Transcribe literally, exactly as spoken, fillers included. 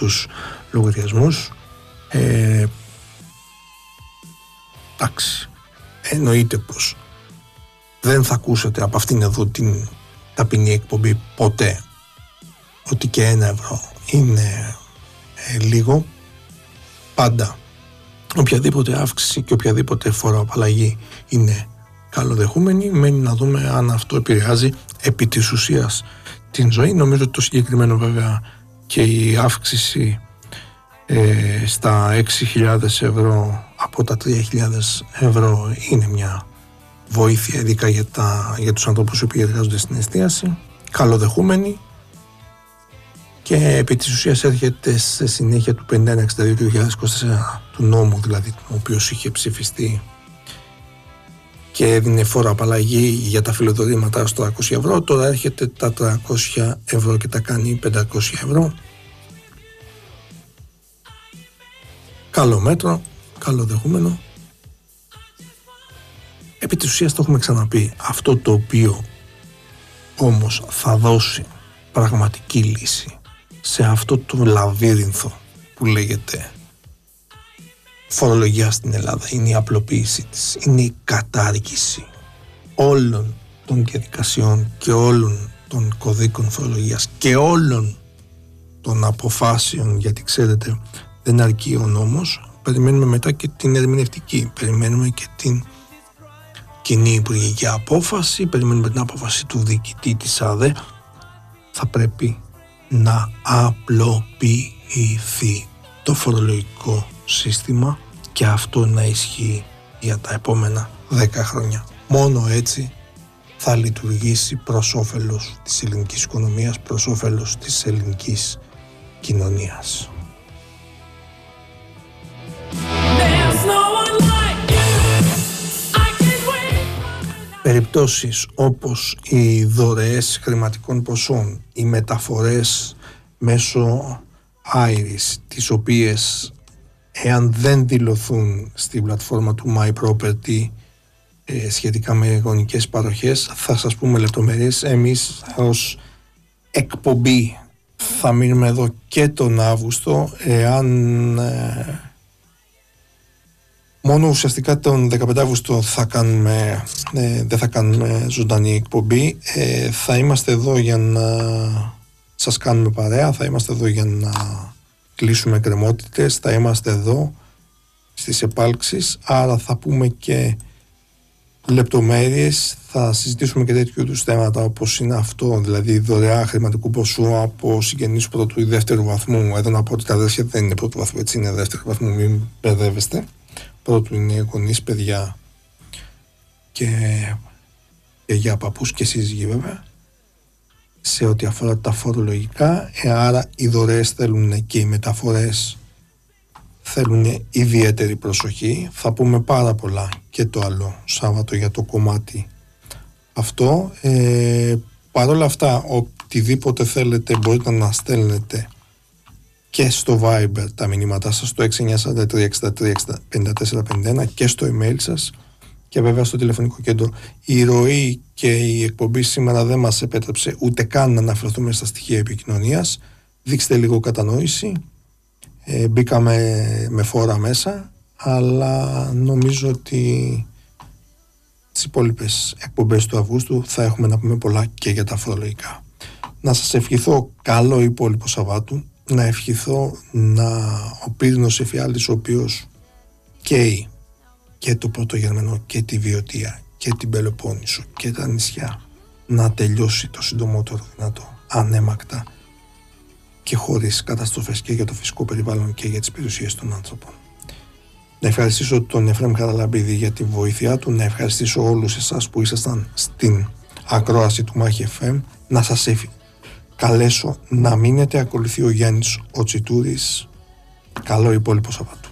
τους λογαριασμούς. Ε, εντάξει, εννοείται πως δεν θα ακούσετε από αυτήν εδώ την ταπεινή εκπομπή ποτέ ότι και ένα ευρώ είναι ε, λίγο. Πάντα οποιαδήποτε αύξηση και οποιαδήποτε φοροαπαλλαγή είναι καλοδεχούμενη. Μένει να δούμε αν αυτό επηρεάζει επί της ουσίας την ζωή. Νομίζω ότι το συγκεκριμένο βέβαια και η αύξηση ε, στα έξι χιλιάδες ευρώ από τα τρία χιλιάδες ευρώ είναι μια βοήθεια, ειδικά για, τα, για τους ανθρώπους που εργάζονται στην εστίαση, καλοδεχούμενη, και επί της ουσίας έρχεται σε συνέχεια του πενήντα ένα εξήντα δύο του δύο χιλιάδες είκοσι τέσσερα, του νόμου δηλαδή, ο οποίος είχε ψηφιστεί και έδινε φόρο απαλλαγή για τα φιλοδορήματα στο τριακόσια ευρώ. Τώρα έρχεται τα τριακόσια ευρώ και τα κάνει πεντακόσια ευρώ. Καλό μέτρο, καλοδεχούμενο. Επί της ουσίας το έχουμε ξαναπεί, αυτό το οποίο όμως θα δώσει πραγματική λύση σε αυτό το λαβύρινθο που λέγεται φορολογία στην Ελλάδα είναι η απλοποίηση της, είναι η κατάργηση όλων των διαδικασιών και όλων των κωδίκων φορολογίας και όλων των αποφάσεων, γιατί ξέρετε δεν αρκεί ο νόμος, περιμένουμε μετά και την ερμηνευτική, περιμένουμε και την κοινή υπουργική απόφαση, περιμένουμε την απόφαση του διοικητή της ΑΔΕ. Θα πρέπει να απλοποιηθεί το φορολογικό σύστημα και αυτό να ισχύει για τα επόμενα δέκα χρόνια. Μόνο έτσι θα λειτουργήσει προς όφελος της ελληνικής οικονομίας, προς όφελος της ελληνικής κοινωνίας. Περιπτώσεις όπως οι δωρεές χρηματικών ποσών, οι μεταφορές μέσω Iris, τις οποίες εάν δεν δηλωθούν στην πλατφόρμα του My Property ε, σχετικά με γονικές παροχές, θα σας πούμε λεπτομέρειες. Εμείς ως εκπομπή θα μείνουμε εδώ και τον Αύγουστο, εάν ε, μόνο ουσιαστικά τον δεκαπέντε Αύγουστο θα κάνουμε, ε, δεν θα κάνουμε ζωντανή εκπομπή. Ε, θα είμαστε εδώ για να σας κάνουμε παρέα, θα είμαστε εδώ για να κλείσουμε εκκρεμότητες, θα είμαστε εδώ στις επάλξεις, άρα θα πούμε και λεπτομέρειες, θα συζητήσουμε και τέτοιου είδους θέματα όπως είναι αυτό, δηλαδή δωρεά χρηματικού ποσού από συγγενείς πρώτου ή δεύτερου βαθμού. Εδώ να πω ότι τα αδέρφια δεν είναι πρώτου βαθμού, έτσι είναι δεύτερου βαθμού, μην μπερδεύεστε. Πρώτου είναι γονείς, παιδιά και, και για παππούς και σύζυγοι βέβαια, σε ό,τι αφορά τα φορολογικά. Ε, άρα οι δωρεές θέλουν και οι μεταφορές θέλουν ιδιαίτερη προσοχή. Θα πούμε πάρα πολλά και το άλλο Σάββατο για το κομμάτι αυτό. Ε, Παρ' όλα αυτά, οτιδήποτε θέλετε μπορείτε να στέλνετε και στο Viber τα μηνύματά σας στο έξι εννιά τέσσερα τρία έξι τρία πέντε τέσσερα πέντε ένα και στο email σας και βέβαια στο τηλεφωνικό κέντρο. Η ροή και η εκπομπή σήμερα δεν μας επέτρεψε ούτε καν να αναφερθούμε στα στοιχεία επικοινωνίας. Δείξτε λίγο κατανόηση. Ε, μπήκαμε με φόρα μέσα, αλλά νομίζω ότι τις υπόλοιπες εκπομπές του Αυγούστου θα έχουμε να πούμε πολλά και για τα φορολογικά. Να σας ευχηθώ καλό υπόλοιπο Σαββάτου, να ευχηθώ να ο πύρινος εφιάλτης, ο οποίος καίει και το Πρωτογερμανό και τη Βιωτία και την Πελοπόννησο και τα νησιά, να τελειώσει το συντομότερο δυνατό, ανέμακτα και χωρίς καταστροφές και για το φυσικό περιβάλλον και για τις περιουσίες των άνθρωπων. Να ευχαριστήσω τον Εφραίμ Χαραλαμπίδη για τη βοήθειά του, να ευχαριστήσω όλους εσάς που ήσασταν στην ακρόαση του Μάχη εφ εμ, να σας καλέσω να μείνετε. Ακολουθεί ο Γιάννης ο Τσιτούρης. Καλό υπόλοιπο Σαββάτου.